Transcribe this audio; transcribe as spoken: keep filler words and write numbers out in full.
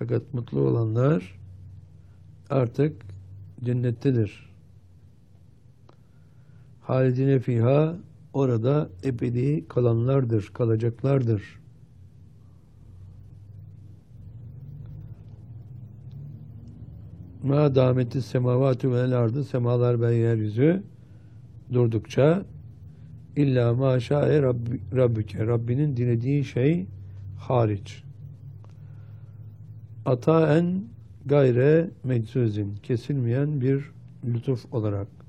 Fakat mutlu olanlar artık cennettedir. Halidine fiha, orada ebedi kalanlardır, kalacaklardır. Ma dâmeti semavâtü vel ardı, semalar ve yeryüzü durdukça, illa ma şa'e rabbi, rabbike, Rabbinin dilediği şey hariç. Ataen gayre meczuzin, kesilmeyen bir lütuf olarak.